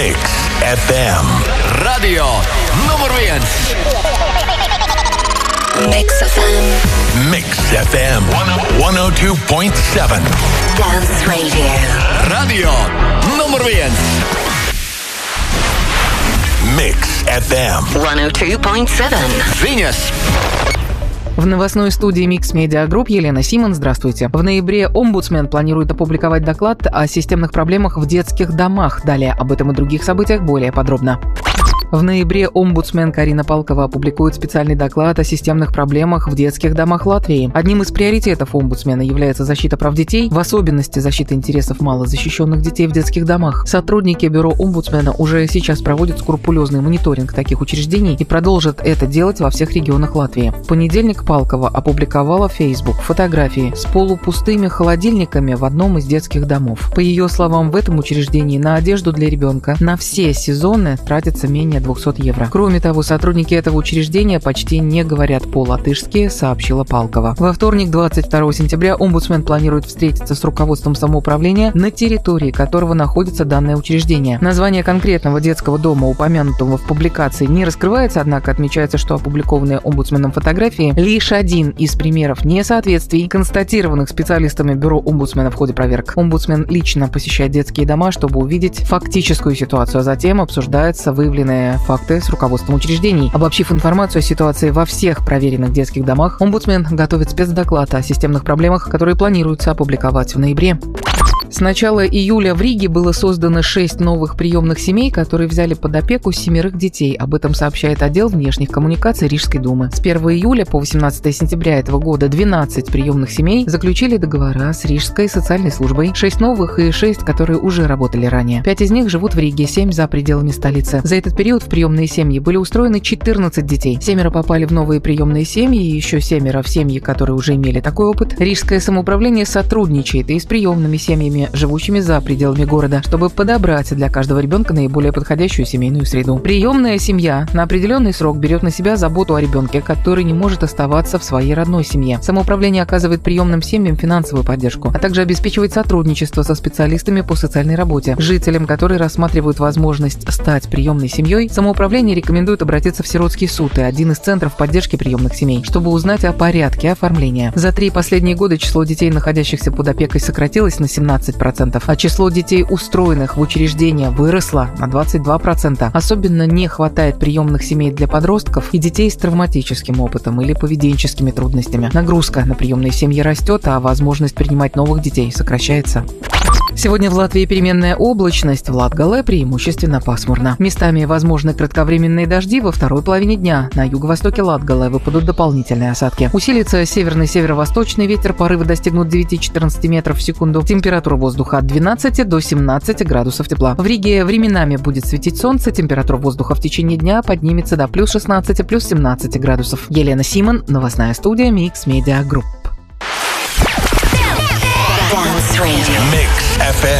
Mix FM. Radio nummer 1. Mix FM. Mix FM 102.7. Dance Radio. Radio nummer 1. Mix FM 102.7. Venus. В новостной студии Mix Media Group Елена Симон. Здравствуйте. В ноябре омбудсмен планирует опубликовать доклад о системных проблемах в детских домах. Далее об этом и других событиях более подробно. В ноябре омбудсмен Карина Палкова опубликует специальный доклад о системных проблемах в детских домах Латвии. Одним из приоритетов омбудсмена является защита прав детей, в особенности защита интересов малозащищенных детей в детских домах. Сотрудники бюро омбудсмена уже сейчас проводят скрупулезный мониторинг таких учреждений и продолжат это делать во всех регионах Латвии. В понедельник Палкова опубликовала в Facebook фотографии с полупустыми холодильниками в одном из детских домов. По ее словам, в этом учреждении на одежду для ребенка на все сезоны тратится менее 200 евро. Кроме того, сотрудники этого учреждения почти не говорят по-латышски, сообщила Палкова. Во вторник, 22 сентября, омбудсмен планирует встретиться с руководством самоуправления, на территории которого находится данное учреждение. Название конкретного детского дома, упомянутого в публикации, не раскрывается, однако отмечается, что опубликованные омбудсменом фотографии лишь один из примеров несоответствий, констатированных специалистами бюро омбудсмена в ходе проверок. Омбудсмен лично посещает детские дома, чтобы увидеть фактическую ситуацию, а затем обсуждаются выявленные факты с руководством учреждений. Обобщив информацию о ситуации во всех проверенных детских домах, омбудсмен готовит спецдоклад о системных проблемах, которые планируется опубликовать в ноябре. С начала июля в Риге было создано 6 новых приемных семей, которые взяли под опеку 7 детей. Об этом сообщает отдел внешних коммуникаций Рижской думы. С 1 июля по 18 сентября этого года 12 приемных семей заключили договора с Рижской социальной службой. 6 новых и 6, которые уже работали ранее. 5 из них живут в Риге, 7 за пределами столицы. За этот период в приемные семьи были устроены 14 детей. 7 попали в новые приемные семьи и еще 7 в семьи, которые уже имели такой опыт. Рижское самоуправление сотрудничает и с приемными семьями, живущими за пределами города, чтобы подобрать для каждого ребенка наиболее подходящую семейную среду. Приемная семья на определенный срок берет на себя заботу о ребенке, который не может оставаться в своей родной семье. Самоуправление оказывает приемным семьям финансовую поддержку, а также обеспечивает сотрудничество со специалистами по социальной работе. Жителям, которые рассматривают возможность стать приемной семьей, самоуправление рекомендует обратиться в сиротский суд и один из центров поддержки приемных семей, чтобы узнать о порядке оформления. За 3 последние года число детей, находящихся под опекой, сократилось на 17%, а число детей, устроенных в учреждения, выросло на 22%. Особенно не хватает приемных семей для подростков и детей с травматическим опытом или поведенческими трудностями. Нагрузка на приемные семьи растет, а возможность принимать новых детей сокращается. Сегодня в Латвии переменная облачность, в Латгале преимущественно пасмурно. Местами возможны кратковременные дожди во второй половине дня. На юго-востоке Латгале выпадут дополнительные осадки. Усилится северный северо-восточный ветер, порывы достигнут 9-14 метров в секунду. Температура воздуха от 12 до 17 градусов тепла. В Риге временами будет светить солнце, температура воздуха в течение дня поднимется до плюс 16, плюс 17 градусов. Елена Симон, новостная студия Mix Media Group. Dance Radio. Mix FM.